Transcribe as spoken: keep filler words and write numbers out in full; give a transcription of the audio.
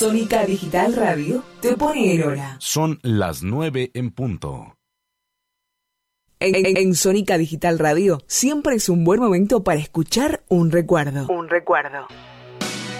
Sónica Digital Radio te pone en hora. Son las nueve en punto. En, en, en Sónica Digital Radio siempre es un buen momento para escuchar un recuerdo. Un recuerdo.